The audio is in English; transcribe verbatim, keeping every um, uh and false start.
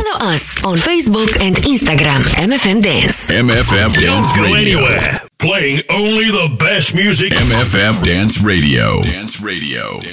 Follow us on Facebook and Instagram, M F M Dance. M F M Dance Don't go Radio. anywhere. Playing only the best music. M F M Dance Radio. Dance Radio.